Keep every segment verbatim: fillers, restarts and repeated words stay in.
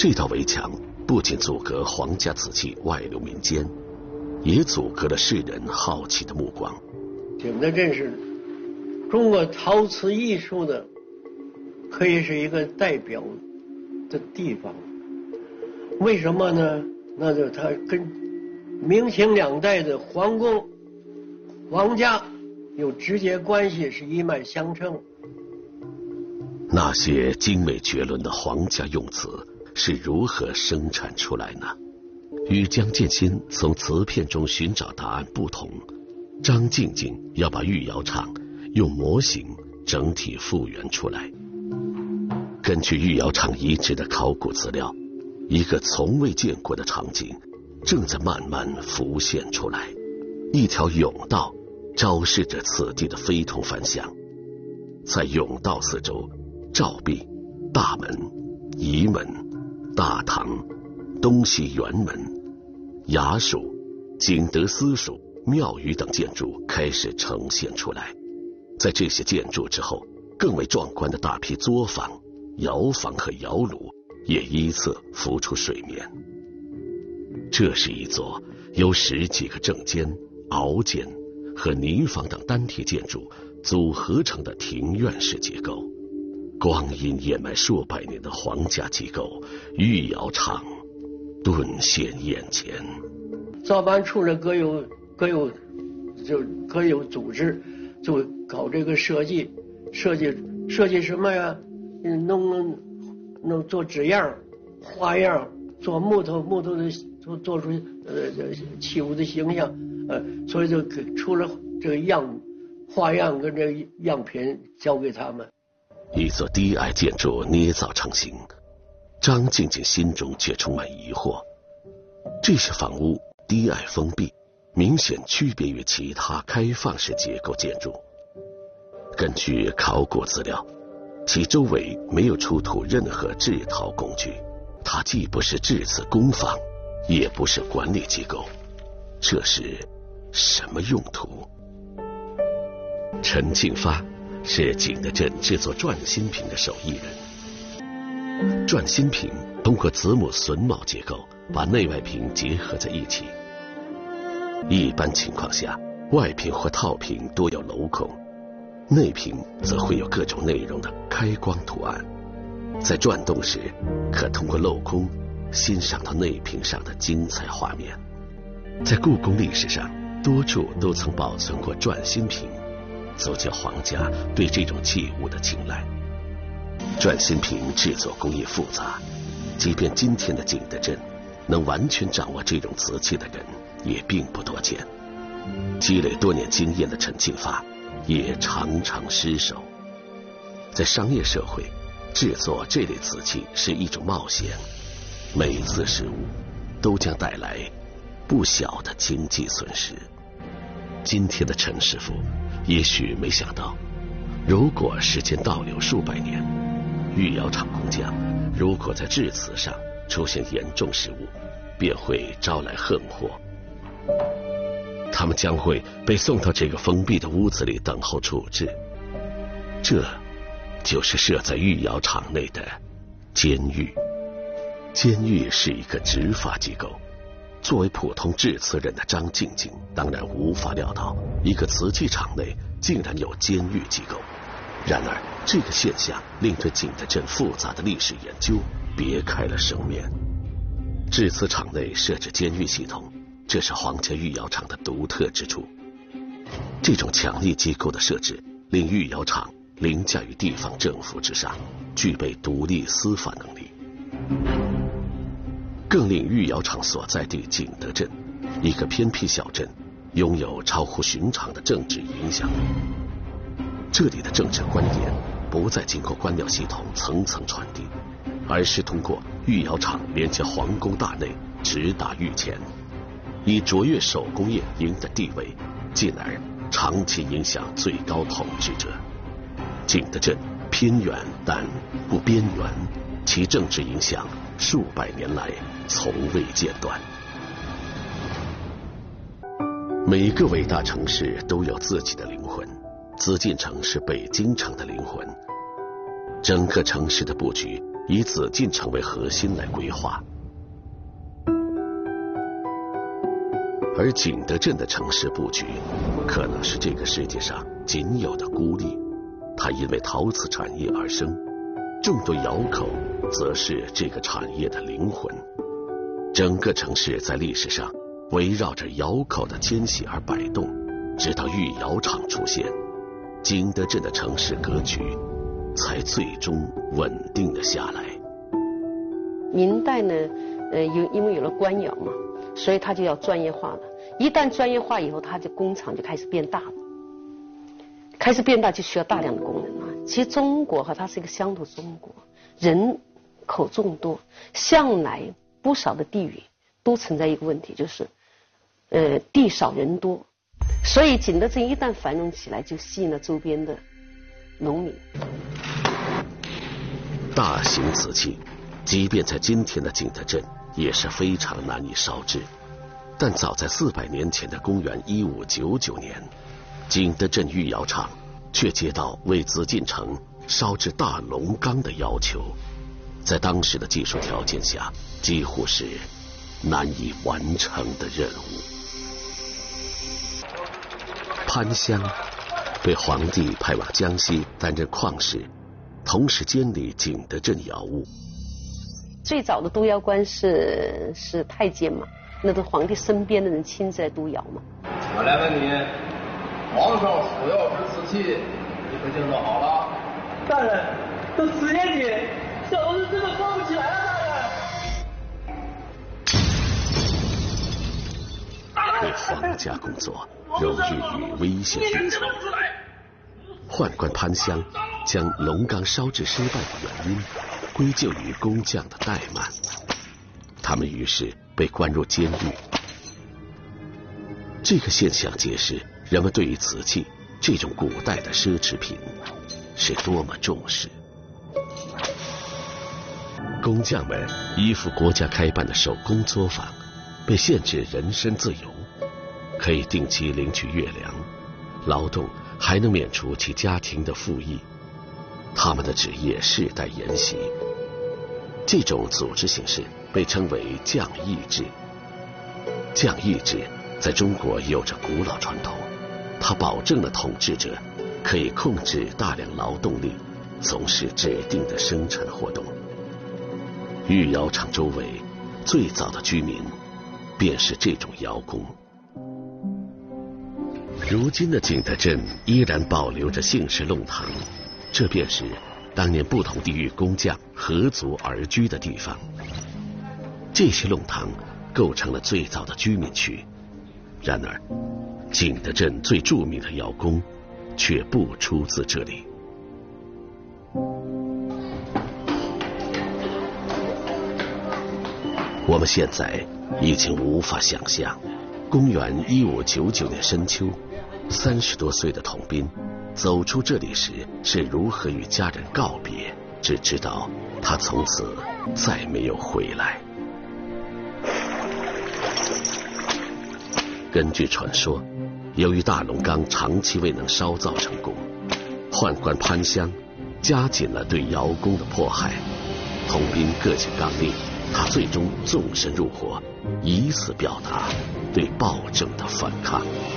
这道围墙不仅阻隔皇家瓷器外流民间，也阻隔了世人好奇的目光。 景德镇是中国陶瓷艺术的可以是一个代表的地方。为什么呢？那就它跟明清两代的皇宫皇家有直接关系，是一脉相承。 那些精美绝伦的皇家用瓷是如何生产出来呢？与江建新从瓷片中寻找答案不同，张静静要把御窑厂用模型整体复原出来。根据御窑厂遗址的考古资料，一个从未见过的场景正在慢慢浮现出来。一条甬道昭示着此地的非同凡响。在甬道四周，照壁、大门、仪门、大堂、东西园门、衙署、景德司署、庙宇等建筑开始呈现出来。在这些建筑之后，更为壮观的大批作坊、窑房和窑炉也依次浮出水面。这是一座由十几个正间、凹间和泥房等单体建筑组合成的庭院式结构。光阴掩埋数百年的皇家机构御窑厂顿现眼前。 造办处呢各有各有就各有组织，就搞这个设计，设计设计什么呀？弄弄做纸样、花样，做木头木头的做做出呃器物的形象，呃，所以就出了这个样花样跟这个样品交给他们。 一座低矮建筑捏造成型，张静静心中却充满疑惑。这些房屋低矮封闭，明显区别于其他开放式结构建筑。根据考古资料，其周围没有出土任何制陶工具，它既不是制瓷工坊，也不是管理机构，这是什么用途？陈庆发是景德镇制作篆心瓶的手艺人。篆心瓶通过子母榫卯结构把内外瓶结合在一起。一般情况下，外瓶或套瓶多有镂孔，内瓶则会有各种内容的开光图案。在转动时，可通过镂空欣赏到内瓶上的精彩画面。在故宫历史上，多处都曾保存过篆心瓶，足见皇家对这种器物的青睐。篆心瓶制作工艺复杂，即便今天的景德镇能完全掌握这种瓷器的人也并不多见。积累多年经验的陈庆发也常常失手。在商业社会，制作这类瓷器是一种冒险，每一次失误都将带来不小的经济损失。今天的陈师傅也许没想到，如果时间倒流数百年，御窑厂工匠如果在制瓷上出现严重失误，便会招来横祸。他们将会被送到这个封闭的屋子里等候处置。这就是设在御窑厂内的监狱。监狱是一个执法机构。作为普通制瓷人的张静静当然无法料到，一个瓷器厂内竟然有监狱机构。然而这个现象令对景德镇复杂的历史研究别开了生面。制瓷厂内设置监狱系统，这是皇家御窑厂的独特之处。这种强力机构的设置令御窑厂凌驾于地方政府之上，具备独立司法能力，更令御窑厂所在地景德镇，一个偏僻小镇，拥有超乎寻常的政治影响力。这里的政治观点不再经过官僚系统层层传递，而是通过御窑厂连接皇宫大内，直达御前，以卓越手工业赢得地位，进而长期影响最高统治者。景德镇偏远但不边缘，其政治影响数百年来从未间断。每个伟大城市都有自己的灵魂，紫禁城是北京城的灵魂。整个城市的布局以紫禁城为核心来规划。而景德镇的城市布局可能是这个世界上仅有的孤立，它因为陶瓷产业而生，众多窑口则是这个产业的灵魂。整个城市在历史上围绕着窑口的迁徙而摆动，直到御窑厂出现，景德镇的城市格局才最终稳定了下来。 明代呢，呃，有因为有了官窑嘛，所以它就要专业化了。一旦专业化以后，它就工厂就开始变大了，开始变大就需要大量的工人了。其实中国哈，它是一个乡土中国，人口众多，向来不少的地域都存在一个问题，就是呃地少人多，所以景德镇一旦繁荣起来，就吸引了周边的农民。 大型瓷器即便在今天的景德镇也是非常难以烧制，但早在四百年前的公元一五九九年，景德镇御窑厂却接到为紫禁城烧制大龙缸的要求，在当时的技术条件下，几乎是难以完成的任务。潘香被皇帝派往江西担任矿士，同时监理景德镇窑务。 最早的督窑官是是太监嘛，那都皇帝身边的人亲自来督窑嘛。 我来问你，皇上所要之瓷器，你可定做好了？ 大人，都十年前，小子真的放不起来了，大人。 为皇家工作，容易与危险并存。宦官潘香将龙缸烧制失败的原因归咎于工匠的怠慢，他们于是被关入监狱。这个现象揭示人们对于瓷器这种古代的奢侈品是多么重视。工匠们依附国家开办的手工作坊，被限制人身自由，可以定期领取月粮，劳动还能免除其家庭的赋役，他们的职业世代沿袭。这种组织形式被称为匠役制。匠役制在中国有着古老传统，它保证了统治者可以控制大量劳动力，从事指定的生产活动。御窑厂周围最早的居民便是这种窑工。如今的景德镇依然保留着姓氏弄堂，这便是当年不同地域工匠合族而居的地方。这些弄堂构成了最早的居民区。然而，景德镇最著名的窑工却不出自这里。我们现在已经无法想象，公元一五九九年深秋，三十多岁的童斌走出这里时是如何与家人告别，只知道他从此再没有回来。根据传说，由于大龙缸长期未能烧造成功，宦官潘香加紧了对窑工的迫害。童斌个性刚烈，他最终纵身入伙，以此表达对暴政的反抗。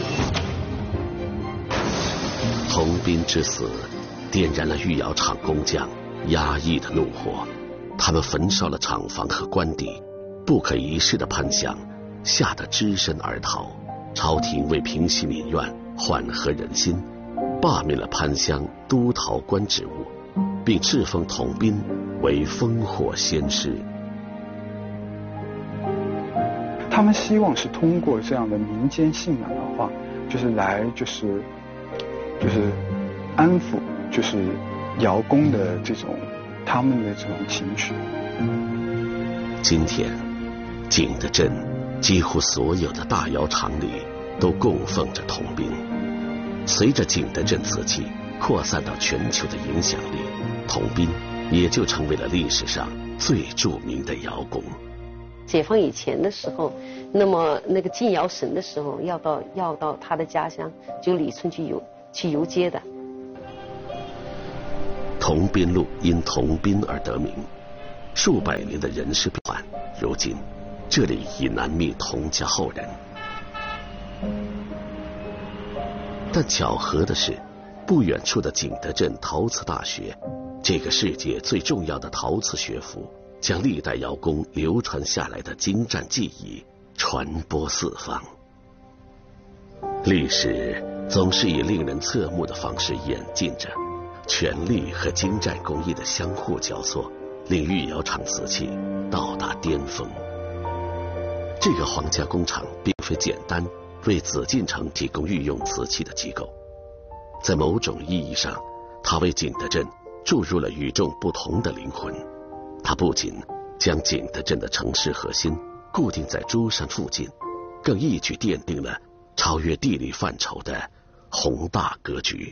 童斌之死点燃了御窑厂工匠压抑的怒火，他们焚烧了厂房和官邸，不可一世的潘香吓得只身而逃。朝廷为平息民怨，缓和人心，罢免了潘香督陶官职务，并敕封童斌为烽火先师。 他们希望是通过这样的民间信仰的话，就是来就是就是安抚就是窑工的这种他们的这种情绪。 今天景德镇几乎所有的大窑厂里都供奉着童斌。随着景德镇瓷器扩散到全球的影响力，童斌也就成为了历史上最著名的窑工。 解放以前的时候，那么那个进窑神的时候，要到要到他的家乡，就李村去游去游街的。 童斌路因童斌而得名， 数百年的人事变幻，如今这里已难觅同家后人。但巧合的是，不远处的景德镇陶瓷大学，这个世界最重要的陶瓷学府，将历代窑工流传下来的精湛技艺传播四方。历史总是以令人侧目的方式演进着，权力和精湛工艺的相互交错，令御窑厂瓷器到达巅峰。这个皇家工厂并非简单为紫禁城提供御用瓷器的机构，在某种意义上，它为景德镇注入了与众不同的灵魂。它不仅将景德镇的城市核心固定在珠山附近，更一举奠定了超越地理范畴的宏大格局。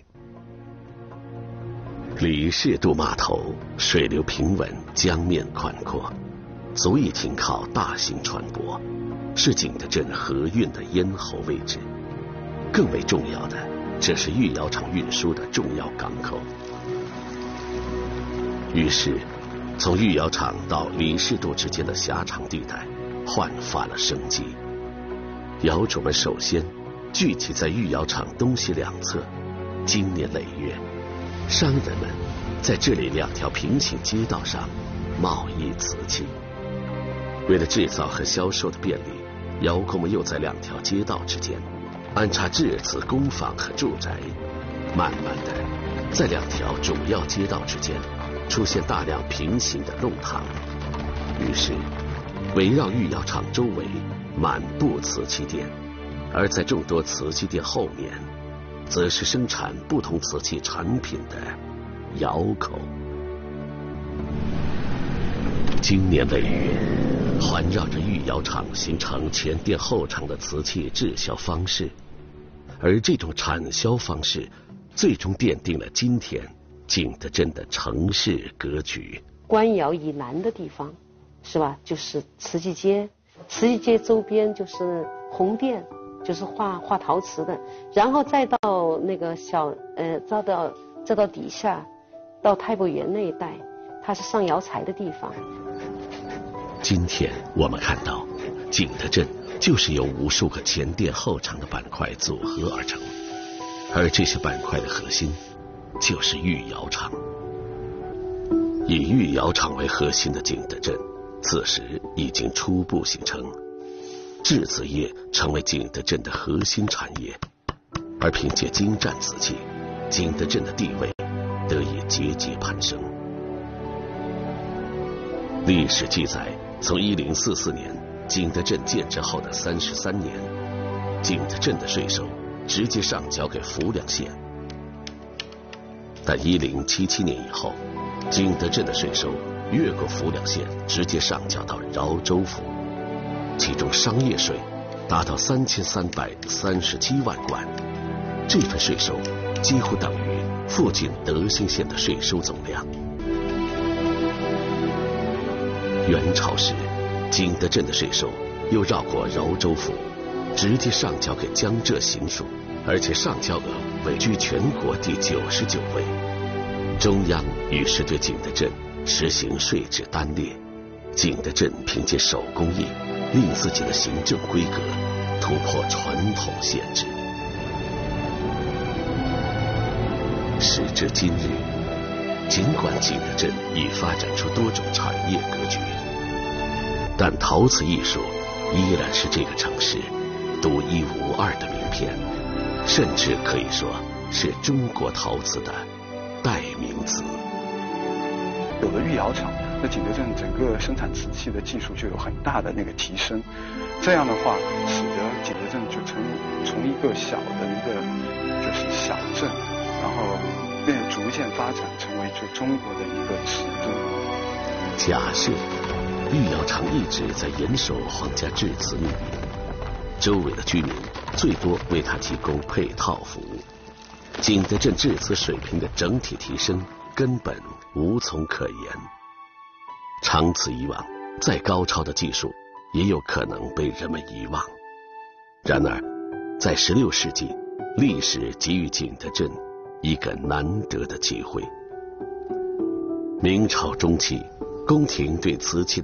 李氏渡码头水流平稳，江面宽阔，足以停靠大型船舶，是景德镇河运的咽喉位置。更为重要的，这是御窑厂运输的重要港口。于是，从御窑厂到李氏渡之间的狭长地带焕发了生机。窑主们首先聚集在御窑厂东西两侧，经年累月，商人们在这里两条平行街道上贸易瓷器。为了制造和销售的便利，窑工们又在两条街道之间安插制瓷工坊和住宅。慢慢的，在两条主要街道之间出现大量平行的弄堂，于是围绕御窑厂周围满布瓷器店，而在众多瓷器店后面，则是生产不同瓷器产品的窑口。经年累月，环绕着御窑厂形成前店后厂的瓷器制销方式，而这种产销方式最终奠定了今天景德镇的城市格局。 官窑以南的地方，是吧？就是瓷器街，瓷器街周边就是红店，就是画画陶瓷的，然后再到那个小呃，再到再到底下，到太伯园那一带，它是上窑材的地方。 今天我们看到，景德镇就是由无数个前店后厂的板块组合而成，而这些板块的核心就是御窑厂。以御窑厂为核心的景德镇，此时已经初步形成，制瓷业成为景德镇的核心产业，而凭借精湛瓷器，景德镇的地位得以节节攀升。历史记载，从一零四四年景德镇建制后的三十三年，景德镇的税收直接上交给浮梁县。但一零七七年以后，景德镇的税收越过浮梁县，直接上交到饶州府，其中商业税达到三千三百三十七万贯，这份税收几乎等于附近德兴县的税收总量。元朝时，景德镇的税收又绕过饶州府，直接上交给江浙行署，而且上交额位居全国第九十九位。中央于是对景德镇实行税制单列，景德镇凭借手工艺，令自己的行政规格突破传统限制。时至今日，尽管景德镇已发展出多种产业格局，但陶瓷艺术依然是这个城市独一无二的名片，甚至可以说是中国陶瓷的代名词。 有了御窑厂，那景德镇整个生产瓷器的技术就有很大的那个提升。这样的话，使得景德镇就从从一个小的一个就是小镇，然后变逐渐发展成为就中国的一个尺度。 假设御窑厂一直在严守皇家制瓷命运，周围的居民最多为它提供配套服务，景德镇制瓷水平的整体提升根本无从可言。长此以往，再高超的技术也有可能被人们遗忘。然而，在十六世纪，历史给予景德镇一个难得的机会。明朝中期， 宫廷对瓷器的